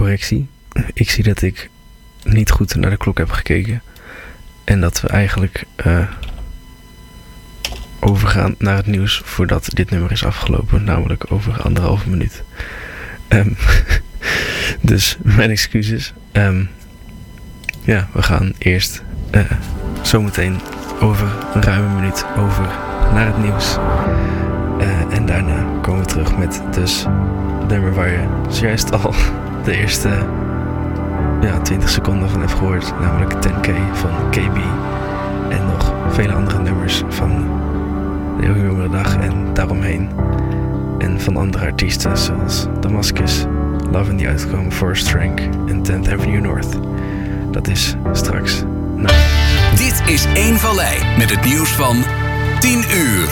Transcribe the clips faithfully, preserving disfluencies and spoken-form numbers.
correctie. Ik zie dat ik niet goed naar de klok heb gekeken. En dat we eigenlijk uh, overgaan naar het nieuws voordat dit nummer is afgelopen. Namelijk over anderhalve minuut. Um, dus mijn excuses. Um, ja, we gaan eerst uh, zometeen over een ruime minuut over naar het nieuws. Uh, en daarna komen we terug met dus het nummer waar je zojuist al de eerste ja, twintig seconden van hebt gehoord. Namelijk tien K van K B. En nog vele andere nummers van de Heel Jongere Dag en daaromheen. En van andere artiesten zoals Damascus, Love in the Outcome, Forest Rank en tenth Avenue North. Dat is straks. Nou. Dit is Eén Vallei met het nieuws van tien uur.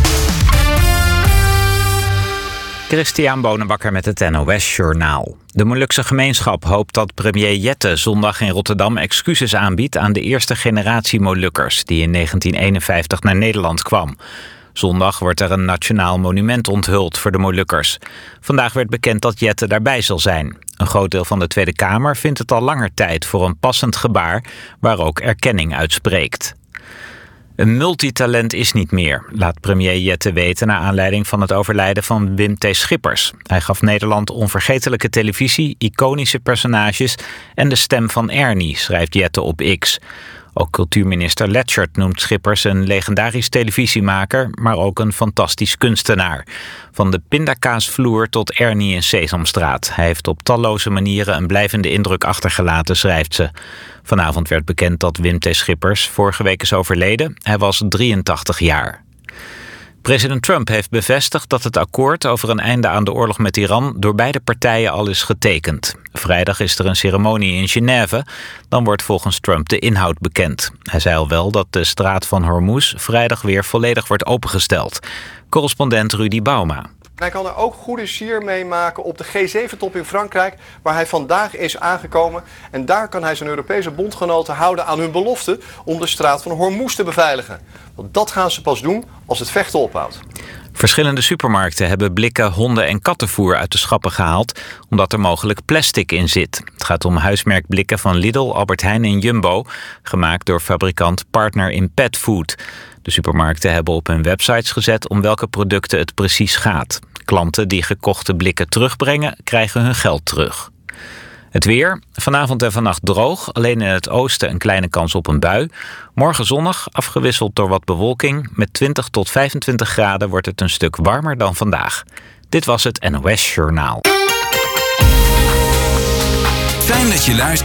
Christian Bonenbakker met het N O S-journaal. De Molukse gemeenschap hoopt dat premier Jette zondag in Rotterdam excuses aanbiedt aan de eerste generatie Molukkers die in negentien eenenvijftig naar Nederland kwam. Zondag wordt er een nationaal monument onthuld voor de Molukkers. Vandaag werd bekend dat Jette daarbij zal zijn. Een groot deel van de Tweede Kamer vindt het al langer tijd voor een passend gebaar waar ook erkenning uitspreekt. Een multitalent is niet meer, laat premier Jette weten naar aanleiding van het overlijden van Wim T. Schippers. Hij gaf Nederland onvergetelijke televisie, iconische personages en de stem van Ernie, schrijft Jette op X. Ook cultuurminister Letchert noemt Schippers een legendarisch televisiemaker, maar ook een fantastisch kunstenaar. Van de pindakaasvloer tot Ernie in Sesamstraat. Hij heeft op talloze manieren een blijvende indruk achtergelaten, schrijft ze. Vanavond werd bekend dat Wim T. Schippers vorige week is overleden. Hij was drieëntachtig jaar. President Trump heeft bevestigd dat het akkoord over een einde aan de oorlog met Iran door beide partijen al is getekend. Vrijdag is er een ceremonie in Genève. Dan wordt volgens Trump de inhoud bekend. Hij zei al wel dat de straat van Hormuz vrijdag weer volledig wordt opengesteld. Correspondent Rudy Bauma. Hij kan er ook goede sier mee maken op de G zeven top in Frankrijk, waar hij vandaag is aangekomen. En daar kan hij zijn Europese bondgenoten houden aan hun belofte om de straat van Hormuz te beveiligen. Want dat gaan ze pas doen als het vechten ophoudt. Verschillende supermarkten hebben blikken honden- en kattenvoer uit de schappen gehaald, omdat er mogelijk plastic in zit. Het gaat om huismerkblikken van Lidl, Albert Heijn en Jumbo, gemaakt door fabrikant Partner in Pet Food. De supermarkten hebben op hun websites gezet om welke producten het precies gaat. Klanten die gekochte blikken terugbrengen, krijgen hun geld terug. Het weer. Vanavond en vannacht droog. Alleen in het oosten een kleine kans op een bui. Morgen zonnig, afgewisseld door wat bewolking. Met twintig tot vijfentwintig graden wordt het een stuk warmer dan vandaag. Dit was het N O S Journaal. Fijn dat je luistert